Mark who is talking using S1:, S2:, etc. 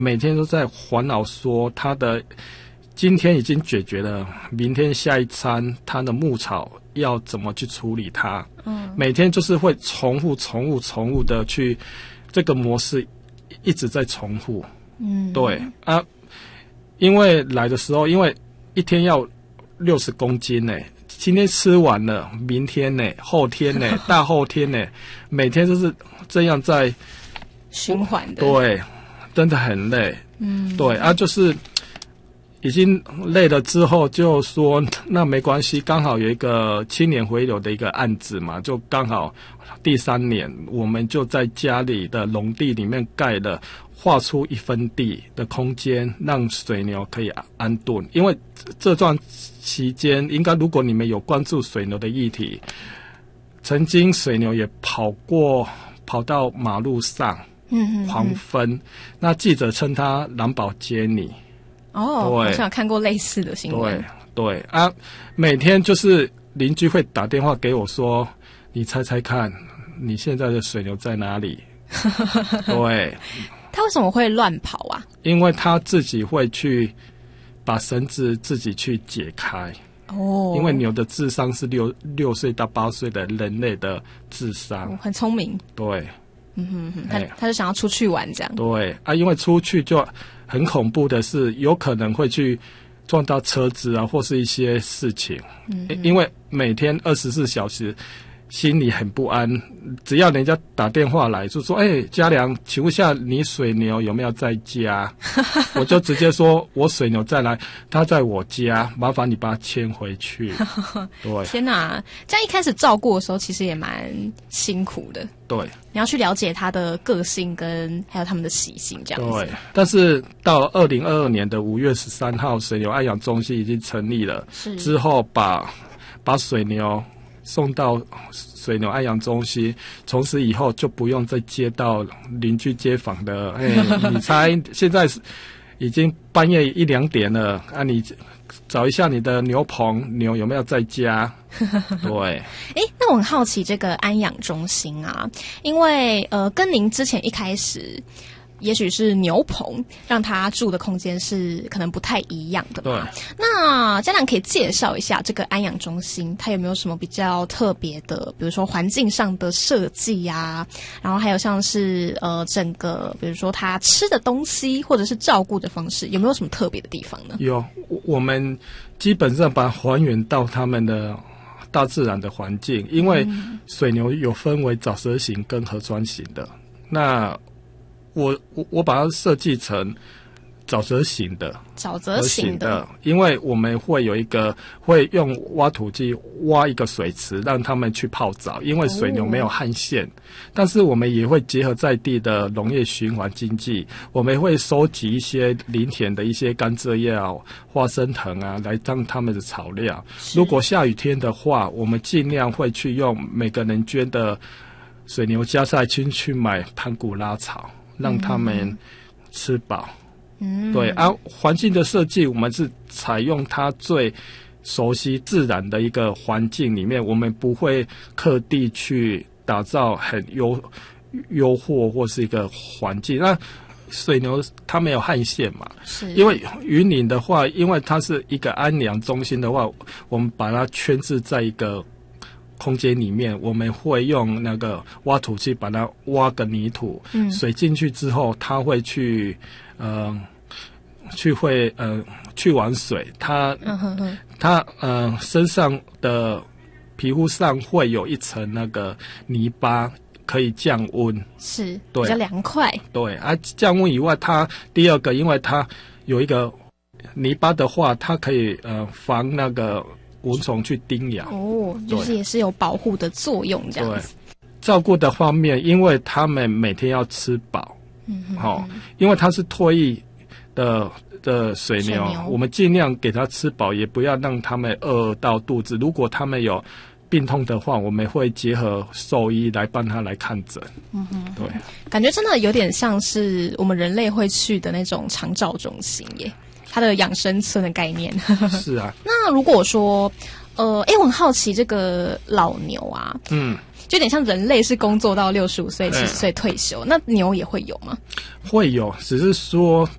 S1: 每天都在烦恼说他的今天已经解决了，明天下一餐他的牧草要怎么去处理它。每天就是会重复的去这个模式一直在重复。对啊，因为来的时候，因为一天要60公斤呢，今天吃完了，明天呢，后天呢，大后天呢，每天就是这样在
S2: 循环的。
S1: 对，真的很累。对啊，就是已经累了之后，就说那没关系，刚好有一个青年回流的一个案子嘛，就刚好第3年，我们就在家里的农地里面盖了，划出1分地的空间，让水牛可以安顿。因为这段期间，应该如果你们有关注水牛的议题，曾经水牛也跑到马路上，狂奔。那记者称他蓝宝坚尼。
S2: 我好像有看过类似的新闻。
S1: 对啊，每天就是邻居会打电话给我说，你猜猜看，你现在的水牛在哪里？对。
S2: 他为什么会乱跑啊？
S1: 因为他自己会去把绳子自己去解开。因为牛的智商是6岁到8岁的人类的智商。
S2: 很聪明。
S1: 对。
S2: 他就想要出去玩这样。
S1: 对啊，因为出去就很恐怖的是，有可能会去撞到车子啊，或是一些事情。因为每天24小时心里很不安，只要人家打电话来就说，嘉良，请问一下你水牛有没有在家？我就直接说我水牛在来，他在我家，麻烦你把他牵回去。对。
S2: 天哪，这样一开始照顾的时候其实也蛮辛苦的。
S1: 对，
S2: 你要去了解他的个性跟还有他们的习性这样子。
S1: 对，但是到2022年的5月13号，水牛安养中心已经成立了，之后把水牛送到水牛安养中心，从此以后就不用再接到邻居街坊的，你猜现在已经半夜1、2点了啊，你找一下你的牛棚，牛有没有在家？对。
S2: 那我很好奇这个安养中心啊，因为跟您之前一开始也许是牛棚让他住的空间是可能不太一样的嘛。对。那嘉良可以介绍一下这个安养中心，它有没有什么比较特别的，比如说环境上的设计啊，然后还有像是整个比如说他吃的东西或者是照顾的方式，有没有什么特别的地方呢？
S1: 有，我们基本上把它还原到他们的大自然的环境，因为水牛有分为沼泽型跟河川型的。那我把它设计成沼泽型的，因为我们会用挖土机挖一个水池，让他们去泡澡，因为水牛没有汗腺。但是我们也会结合在地的农业循环经济，我们会收集一些林田的一些甘蔗叶啊、花生藤啊，来当他们的草料。如果下雨天的话，我们尽量会去用每个人捐的水牛加菜金去买盘古拉草，让他们吃饱。对啊，环境的设计我们是采用它最熟悉自然的一个环境里面，我们不会特地去打造很优渥或是一个环境。那水牛它没有汗腺嘛，因为云林的话，因为它是一个安养中心的话，我们把它圈制在一个空间里面，我们会用那个挖土机把它挖个泥土，水进去之后，它会去玩水，它身上的皮肤上会有一层那个泥巴，可以降温，
S2: 是
S1: 对，
S2: 比较凉快。
S1: 对啊，降温以外，它第二个，因为它有一个泥巴的话，它可以防那个蚊虫去叮咬。
S2: 就是也是有保护的作用这样子。
S1: 照顾的方面，因为他们每天要吃饱，因为它是退役的水牛，我们尽量给它吃饱，也不要让他们饿到肚子。如果他们有病痛的话，我们会结合兽医来帮他来看诊。对，
S2: 感觉真的有点像是我们人类会去的那种长照中心耶，它的养生村的概念。
S1: 是啊。
S2: 那如果说我很好奇这个老牛啊， 就有点像人类是工作到65岁、70岁退休，那牛也会有吗？
S1: 会有，只是说